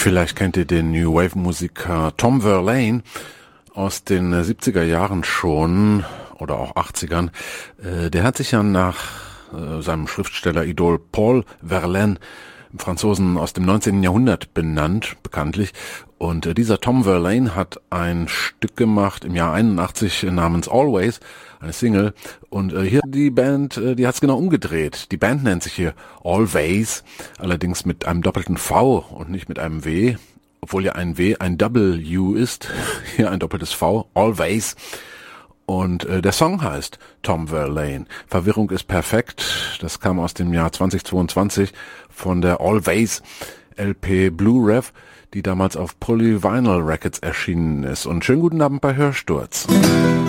Vielleicht kennt ihr den New Wave Musiker Tom Verlaine aus den 70er Jahren schon oder auch 80ern. Der hat sich ja nach seinem Schriftsteller-Idol Paul Verlaine, Franzosen aus dem 19. Jahrhundert benannt, bekanntlich. Und dieser Tom Verlaine hat ein Stück gemacht im Jahr 81 namens Always, eine Single. Und hier die Band, die hat's genau umgedreht. Die Band nennt sich hier Always, allerdings mit einem doppelten V und nicht mit einem W, obwohl ja ein W ein W ist. Hier ein doppeltes V, Always. Und der Song heißt Tom Verlaine. Verwirrung ist perfekt. Das kam aus dem Jahr 2022 von der Always LP Blue Rev, die damals auf Polyvinyl Records erschienen ist. Und schönen guten Abend bei Hörsturz.